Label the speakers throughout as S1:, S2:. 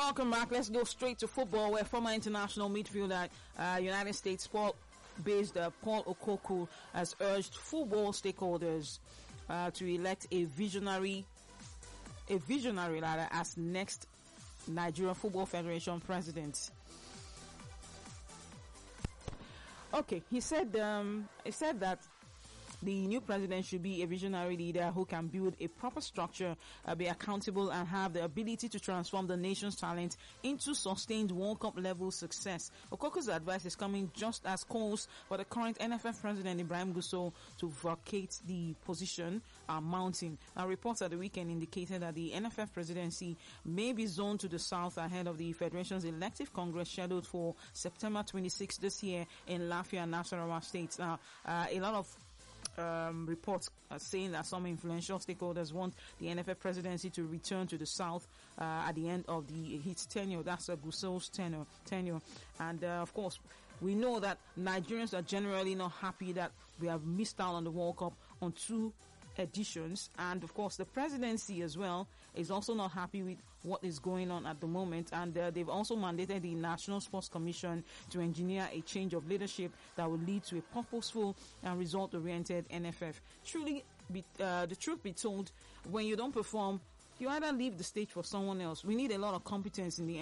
S1: welcome back. Let's go straight to football, where former international midfielder, United States based Paul Okoku has urged football stakeholders to elect a visionary as next Nigeria Football Federation president. Okay, he said that the new president should be a visionary leader who can build a proper structure, be accountable, and have the ability to transform the nation's talent into sustained World Cup level success. Okoku's advice is coming just as calls for the current NFF president Ibrahim Gusau to vacate the position are mounting. Now, reports at the weekend indicated that the NFF presidency may be zoned to the south ahead of the federation's elective congress scheduled for September 26 this year in Lafia, Nasarawa State. Now, a lot of reports are saying that some influential stakeholders want the NFF presidency to return to the south at the end of his tenure. That's Gusau's tenure. And of course, we know that Nigerians are generally not happy that we have missed out on the World Cup on 2 editions, and of course the presidency as well is also not happy with what is going on at the moment, and they've also mandated the National Sports Commission to engineer a change of leadership that will lead to a purposeful and result-oriented NFF. Truly, the truth be told, when you don't perform, you either leave the stage for someone else. We need a lot of competence in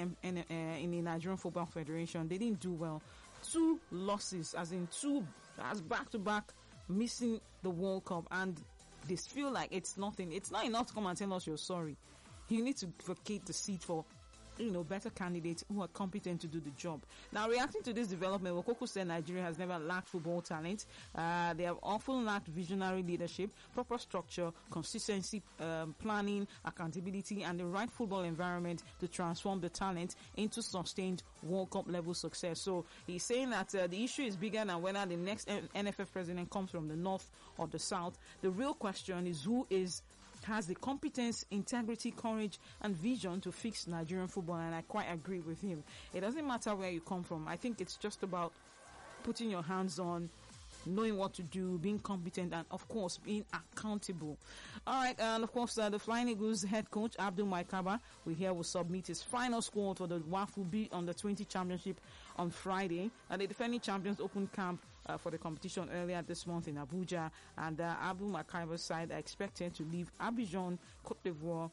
S1: the Nigerian Football Federation. They didn't do well. 2 losses, as back-to-back, missing the World Cup, and they feel like it's nothing. It's not enough to come and tell us you're sorry. You need to vacate the seat for, better candidates who are competent to do the job. Now, reacting to this development, Okoku said Nigeria has never lacked football talent. They have often lacked visionary leadership, proper structure, consistency, planning, accountability, and the right football environment to transform the talent into sustained World Cup level success. So he's saying that the issue is bigger than whether the next NFF president comes from the north or the south. The real question is who has the competence, integrity, courage, and vision to fix Nigerian football, and I quite agree with him. It doesn't matter where you come from. I think it's just about putting your hands on, knowing what to do, being competent, and of course being accountable. Alright, and of course the Flying Eagles head coach Abdul Maikaba will submit his final squad for the WAFU B Under 20 Championship on Friday. And the defending champions opened camp for the competition earlier this month in Abuja, and Abdul Maikaba's side are expected to leave Abidjan, Cote d'Ivoire,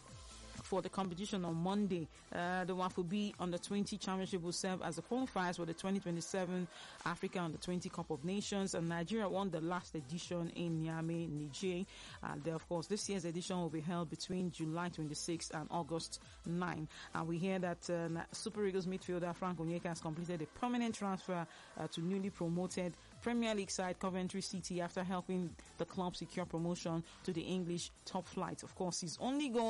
S1: for the competition on Monday. The WAFU B Under 20 Championship will serve as the qualifiers for the 2027 Africa Under 20 Cup of Nations, and Nigeria won the last edition in Niamey, Niger. And of course, this year's edition will be held between July 26 and August 9. And we hear that Super Eagles midfielder Frank Onyeka has completed a permanent transfer to newly promoted Premier League side Coventry City after helping the club secure promotion to the English top flight. Of course, his only goal